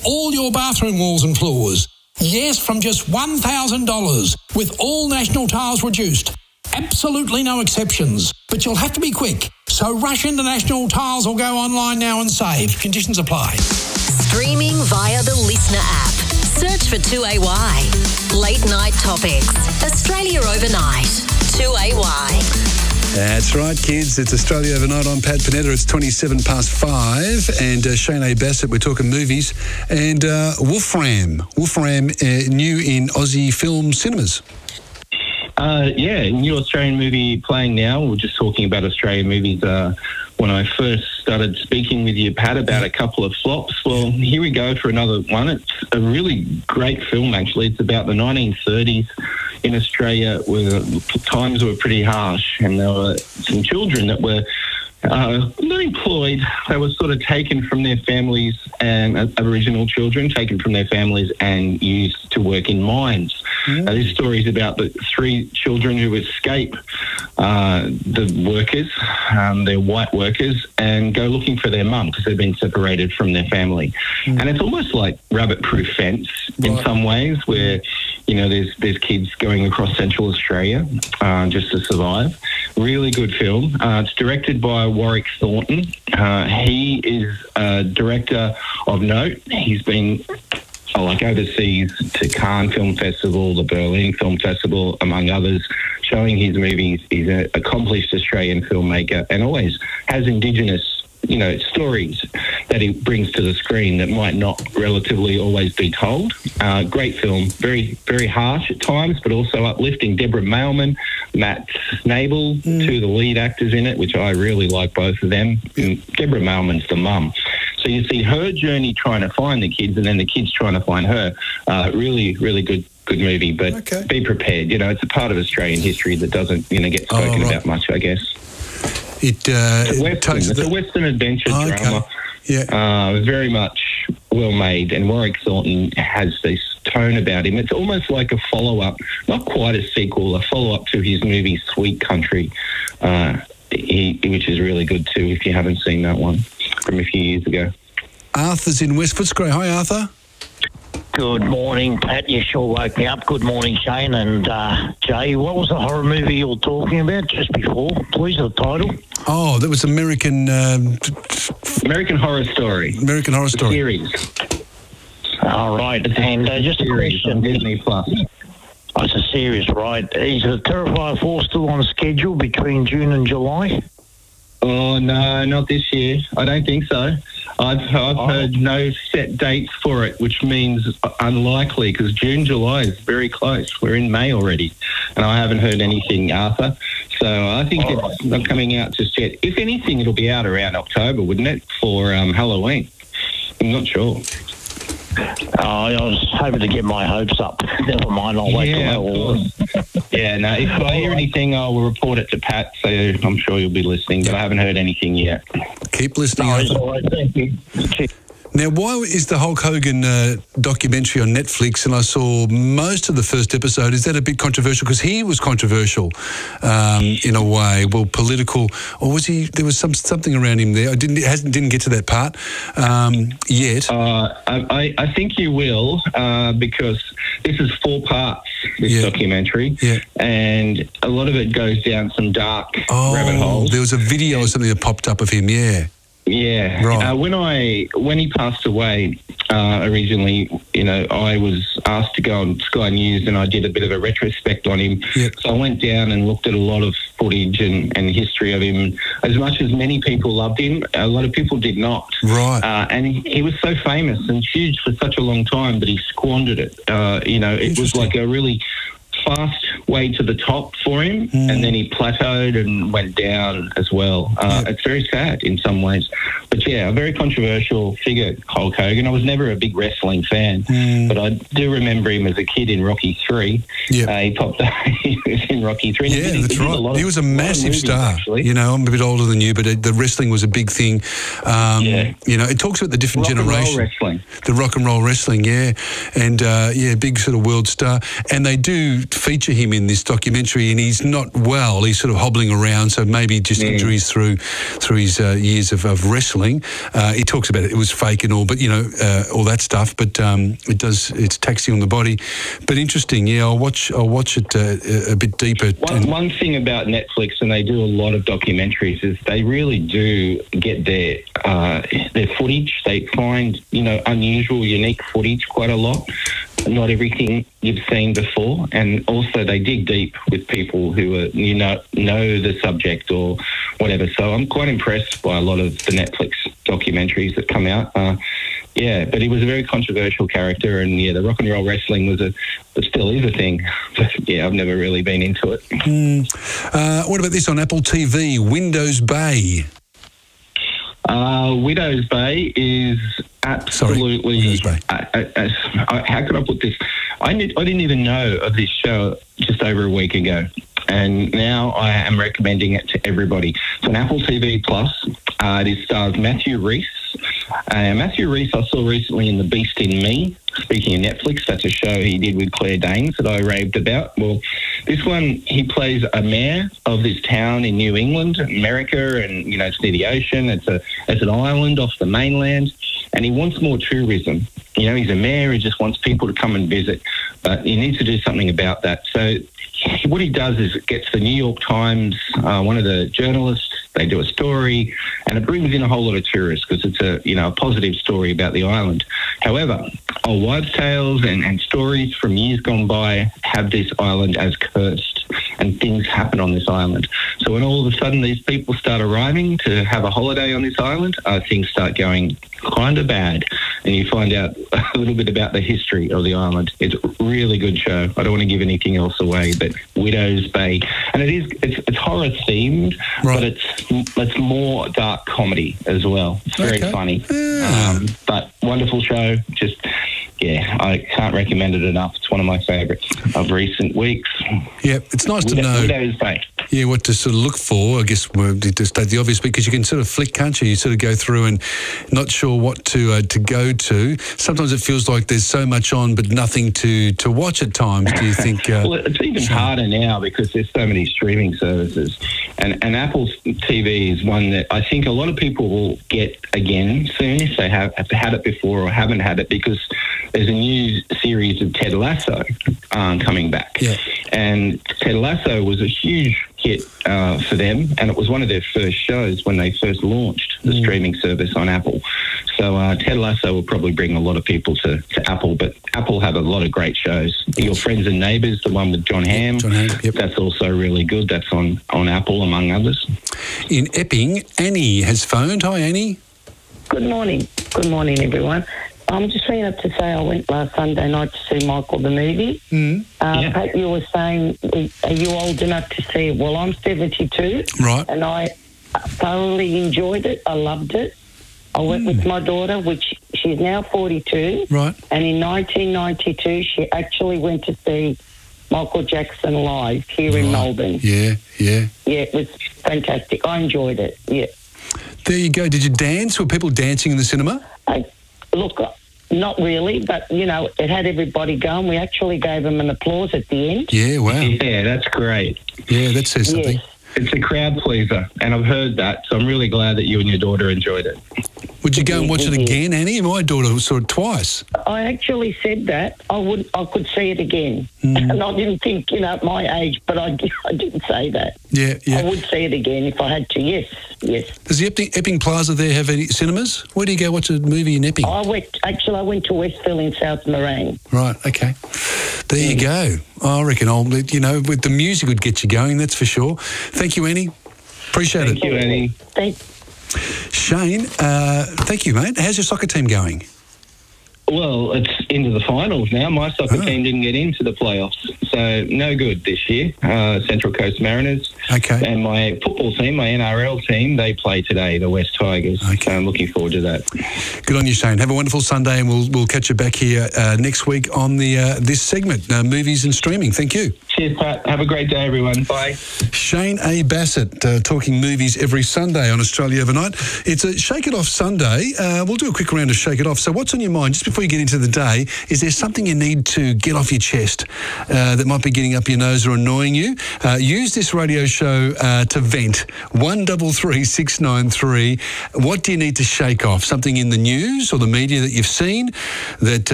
all your bathroom walls and floors. Yes, from just $1,000, with all National Tiles reduced. Absolutely no exceptions, but you'll have to be quick. So rush into National Tiles or go online now and save. Conditions apply. Streaming via the Listener app. Search for 2AY. Late Night Topics. Australia Overnight. 2AY. That's right, kids. It's Australia Overnight. I'm Pat Panetta. It's 5:27, and Shane A. Bassett. We're talking movies. And Wolfram, new in Aussie film cinemas. New Australian movie playing now. We're just talking about Australian movies when I first started speaking with you, Pat, about a couple of flops. Well, here we go for another one. It's a really great film, actually. It's about the 1930s in Australia, where times were pretty harsh, and there were some children that were not employed. They were sort of taken from their families, and Aboriginal children taken from their families and used to work in mines. This story is about the three children who escape the workers, their white workers, and go looking for their mum because they've been separated from their family. And it's almost like rabbit-proof fence in some ways, where there's kids going across Central Australia just to survive. Really good film. It's directed by Warwick Thornton. He is a director of note. He's been overseas to Cannes Film Festival, the Berlin Film Festival, among others, showing his movies. He's an accomplished Australian filmmaker and always has Indigenous stories that he brings to the screen that might not relatively always be told. Great film, very, very harsh at times, but also uplifting. Deborah Mailman, Matt Snable, two of the lead actors in it, which I really like both of them. And Deborah Mailman's the mum. So you see her journey trying to find the kids, and then the kids trying to find her. Really, really good movie, but be prepared. It's a part of Australian history that doesn't, get spoken about much, I guess. It's a Western adventure drama. Yeah. Very much well made, and Warwick Thornton has this tone about him. It's almost like a follow-up, not quite a sequel, a follow-up to his movie Sweet Country, which is really good too, if you haven't seen that one from a few years ago. Arthur's in West Footscray. Hi, Arthur. Good morning, Pat. You sure woke me up. Good morning, Shane and Jay. What was the horror movie you were talking about just before? Please, the title. Oh, that was American Horror Story. American Horror Story. Series. All right. And just a question. Disney Plus. Oh, it's a series, right? Is the Terrifier 4 still on schedule between June and July? Oh, no, not this year. I don't think so. I've heard no set dates for it, which means unlikely, because June, July is very close. We're in May already, and I haven't heard anything, Arthur. So I think it's not coming out just yet. If anything, it'll be out around October, wouldn't it, for Halloween? I'm not sure. I was hoping to get my hopes up. Never mind, I'll wait till no, if I hear anything, I will report it to Pat, so I'm sure you'll be listening, but I haven't heard anything yet. Keep listening. All right, thank you. Now, why is the Hulk Hogan documentary on Netflix, and I saw most of the first episode, is that a bit controversial? Because he was controversial in a way, political, or was he, there was something around him there. I didn't get to that part yet. I think you will, because this is 4 parts, this documentary, and a lot of it goes down some dark rabbit holes. There was a video or something that popped up of him, Yeah. Right. When he passed away, originally, I was asked to go on Sky News, and I did a bit of a retrospect on him. Yep. So I went down and looked at a lot of footage and history of him. As much as many people loved him, a lot of people did not. Right. And he was so famous and huge for such a long time, but he squandered it. It was like a really fast way to the top for him, and then he plateaued and went down as well. It's very sad in some ways. But a very controversial figure, Hulk Hogan. I was never a big wrestling fan, but I do remember him as a kid in Rocky 3. He popped up, he was in Rocky 3. Yeah, that's right. He was a massive star. Actually. I'm a bit older than you, but the wrestling was a big thing. It talks about the different generations. The rock and roll wrestling, and big sort of world star. And they do feature him in this documentary, and he's not well. He's sort of hobbling around, so maybe just injuries through his years of wrestling. He talks about it was fake and all, but all that stuff. But it's taxing on the body. But interesting, yeah. I'll watch it a bit deeper. One thing about Netflix, and they do a lot of documentaries, is they really do get their footage. They find unusual, unique footage quite a lot. Not everything you've seen before, and also they dig deep with people who know the subject or whatever. So I'm quite impressed by a lot of the Netflix documentaries that come out. But he was a very controversial character, and the rock and roll wrestling still is a thing. But I've never really been into it. What about this on Apple TV? Widow's Bay. Widow's Bay is absolutely. Widow's Bay. How could I put this? I didn't even know of this show just over a week ago, and now I am recommending it to everybody. It's on Apple TV Plus. It stars Matthew Rhys. Matthew Rhys I saw recently in The Beast in Me. Speaking of Netflix, that's a show he did with Claire Danes that I raved about. Well, this one, he plays a mayor of this town in New England, America, and, it's near the ocean. It's an island off the mainland, and he wants more tourism. He's a mayor, he just wants people to come and visit, but he needs to do something about that. So what he does is it gets the New York Times, one of the journalists, they do a story, and it brings in a whole lot of tourists because it's a positive story about the island. However, old wives' tales and stories from years gone by have this island as cursed, and things happen on this island. So when all of a sudden these people start arriving to have a holiday on this island, things start going kind of bad, and you find out a little bit about the history of the island. It's a really good show. I don't want to give anything else away, but Widow's Bay, and it's horror themed, but it's more dark comedy as well. It's very funny, but wonderful show. Just I can't recommend it enough. It's one of my favourites of recent weeks. Yeah, it's nice to know. Widow's Bay. Yeah, what to sort of look for, I guess, to state the obvious, because you can sort of flick, can't you? You sort of go through and not sure what to go to. Sometimes it feels like there's so much on, but nothing to watch at times. Do you think? Well, it's even harder now because there's so many streaming services, and Apple TV is one that I think a lot of people will get again soon if they have had it before or haven't had it, because there's a new series of Ted Lasso coming back. Yeah. And Ted Lasso was a huge hit for them, and it was one of their first shows when they first launched the streaming service on Apple. So Ted Lasso will probably bring a lot of people to Apple, but Apple have a lot of great shows. Your Friends and Neighbours, the one with John Hamm, that's also really good. That's on Apple, among others. In Epping, Annie has phoned. Hi, Annie. Good morning. Good morning, everyone. I'm just ringing up to say I went last Sunday night to see Michael the movie. Pat, you were saying, are you old enough to see it? Well, I'm 72. Right. And I thoroughly enjoyed it. I loved it. I went with my daughter, which she's now 42. Right. And in 1992, she actually went to see Michael Jackson live here in Melbourne. Yeah. Yeah, it was fantastic. I enjoyed it, yeah. There you go. Did you dance? Were people dancing in the cinema? Look, not really, but, it had everybody going. We actually gave them an applause at the end. Yeah, wow. Yeah, that's great. Yeah, that says something. Yes. It's a crowd pleaser, and I've heard that, so I'm really glad that you and your daughter enjoyed it. Would you go and watch it again, Annie? My daughter saw it twice. I actually said that I could see it again, and I didn't think, at my age, but I didn't say that. Yeah. I would see it again if I had to. Yes. Does the Epping Plaza there have any cinemas? Where do you go watch a movie in Epping? I went to Westville in South Morang. Right. Okay. There you go. I reckon with the music would get you going. That's for sure. Thank you, Annie. Appreciate it. Thank you, Annie. Shane, thank you, mate. How's your soccer team going? Well, it's into the finals now. My soccer team didn't get into the playoffs, so no good this year. Central Coast Mariners. Okay. And my football team, my NRL team, they play today, the West Tigers. Okay. So I'm looking forward to that. Good on you, Shane. Have a wonderful Sunday, and we'll catch you back here next week on the this segment, movies and streaming. Thank you. Cheers, Pat. Have a great day, everyone. Bye. Shane A. Bassett talking movies every Sunday on Australia Overnight. It's a Shake It Off Sunday. We'll do a quick round of Shake It Off. So what's on your mind just before you get into the day? Is there something you need to get off your chest that might be getting up your nose or annoying you? Use this radio show to vent. 133693. What do you need to shake off? Something in the news or the media that you've seen that